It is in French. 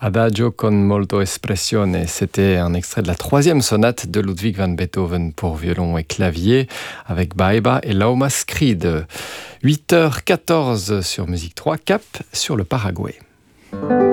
Adagio con molto espressione, c'était un extrait de la 3e sonate de Ludwig van Beethoven pour violon et clavier avec Baiba et Laumas Creed. 8h14 sur Musique 3, cap sur le Paraguay.